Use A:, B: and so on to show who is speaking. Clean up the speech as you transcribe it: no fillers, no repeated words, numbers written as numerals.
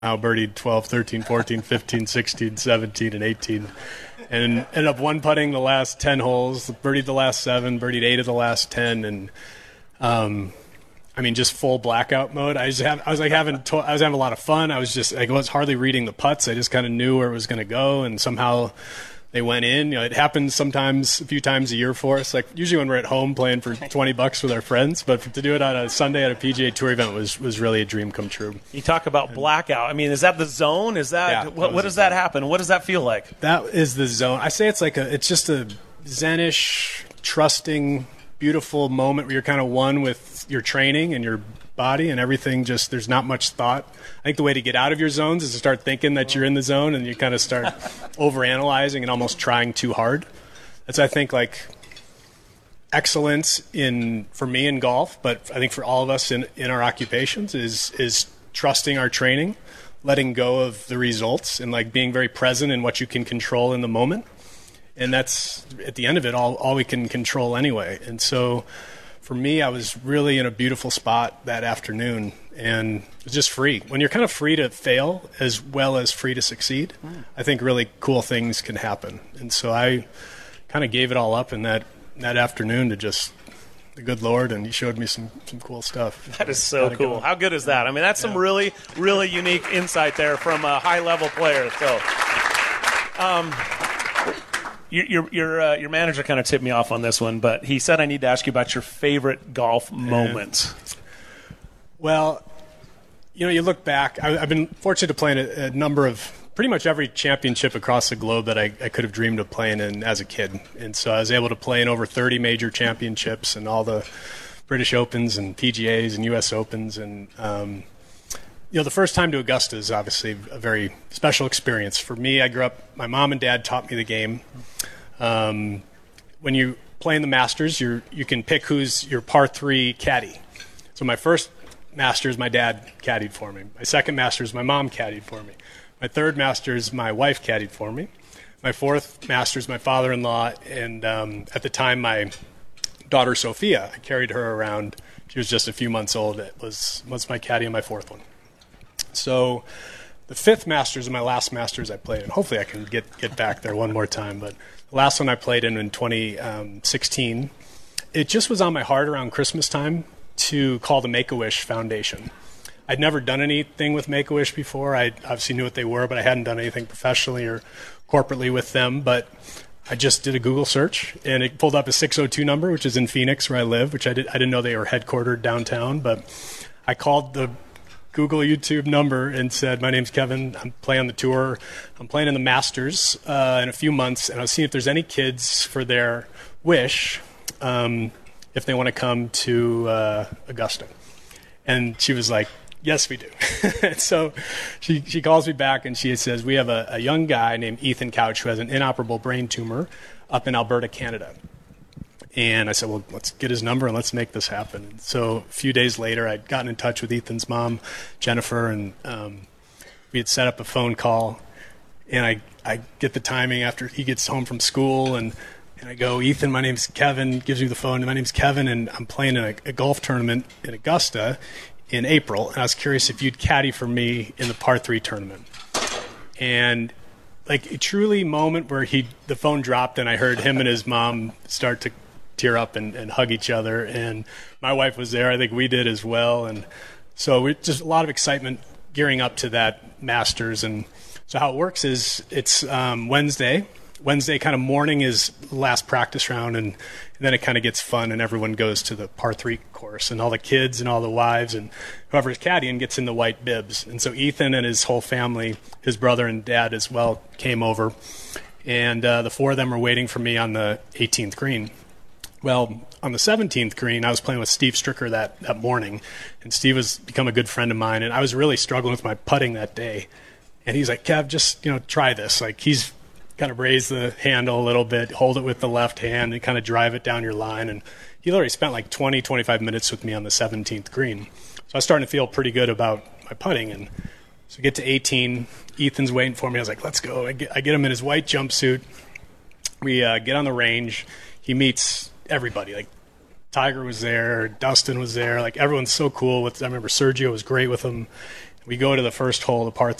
A: I birdied 12, 13, 14, 15, 16, 17, and 18. And ended up one putting the last 10 holes, birdied the last 7, birdied 8 of the last 10, and just full blackout mode. I was having a lot of fun. I was hardly reading the putts. I just kind of knew where it was going to go, and somehow they went in. It happens sometimes, a few times a year for us. Like usually when we're at home playing for $20 with our friends, but to do it on a Sunday at a PGA Tour event was really a dream come true.
B: You talk about blackout. I mean, is that the zone? Is that what does that happen? What does that feel like?
A: That is the zone. I say it's just a zen-ish, trusting, beautiful moment where you're kind of one with your training and your body and everything. Just there's not much thought. I think the way to get out of your zones is to start thinking that you're in the zone, and you kind of start overanalyzing and almost trying too hard. That's, I think, like excellence for me in golf, but I think for all of us in our occupations is trusting our training, letting go of the results, and like being very present in what you can control in the moment. And that's, at the end of it, all we can control anyway. And so for me, I was really in a beautiful spot that afternoon, and it was just free. When you're kind of free to fail as well as free to succeed, I think really cool things can happen. And so I kind of gave it all up in that afternoon to just the good Lord, and he showed me some cool stuff.
B: That is so cool. How good is that? I mean, that's some really, really unique insight there from a high-level player. So your manager kind of tipped me off on this one, but he said I need to ask you about your favorite golf moment.
A: Well, you look back. I've been fortunate to play in a number of pretty much every championship across the globe that I could have dreamed of playing in as a kid. And so I was able to play in over 30 major championships and all the British Opens and PGAs and U.S. Opens. And, the first time to Augusta is obviously a very special experience. For me, I grew up, my mom and dad taught me the game. When you play in the Masters, you can pick who's your par 3 caddy. So my first Masters, my dad caddied for me. My second Masters, my mom caddied for me. My third Masters, my wife caddied for me. My fourth Masters, my father-in-law, and at the time, my daughter Sophia, I carried her around. She was just a few months old. It was my caddy in my fourth one. So the fifth Masters and my last Masters I played in. Hopefully I can get back there one more time. But the last one I played in 2016, it just was on my heart around Christmas time to call the Make-A-Wish Foundation. I'd never done anything with Make-A-Wish before. I obviously knew what they were, but I hadn't done anything professionally or corporately with them. But I just did a Google search, and it pulled up a 602 number, which is in Phoenix, where I live, which I didn't know they were headquartered downtown. But I called the Google YouTube number and said, my name's Kevin. I'm playing on the tour. I'm playing in the Masters in a few months, and I was seeing if there's any kids for their wish if they want to come to Augusta. And she was like, yes, we do. So she calls me back and she says, we have a young guy named Ethan Couch who has an inoperable brain tumor up in Alberta, Canada. And I said, well, let's get his number and let's make this happen. And so a few days later, I'd gotten in touch with Ethan's mom, Jennifer, and we had set up a phone call. And I get the timing after he gets home from school, and I go, Ethan, my name's Kevin. Gives me the phone. My name's Kevin, and I'm playing in a golf tournament in Augusta in April. And I was curious if you'd caddy for me in the par 3 tournament. And like a truly moment where the phone dropped and I heard him and his mom start to tear up and hug each other. And my wife was there. I think we did as well. And so we just a lot of excitement gearing up to that Masters. And so how it works is it's Wednesday kind of morning is the last practice round, and then it kind of gets fun and everyone goes to the par 3 course, and all the kids and all the wives and whoever's caddying gets in the white bibs. And so Ethan and his whole family, his brother and dad as well, came over, and the four of them were waiting for me on the 18th green. Well, on the 17th green, I was playing with Steve Stricker that morning, and Steve has become a good friend of mine, and I was really struggling with my putting that day. And he's like, Kev, just try this. Like, he's kind of raise the handle a little bit, hold it with the left hand, and kind of drive it down your line. And he literally spent like 20, 25 minutes with me on the 17th green. So I was starting to feel pretty good about my putting. And so we get to 18. Ethan's waiting for me. I was like, let's go. I get him in his white jumpsuit. We get on the range. He meets everybody. Like, Tiger was there. Dustin was there. Like, everyone's so cool. I remember Sergio was great with him. We go to the first hole, the par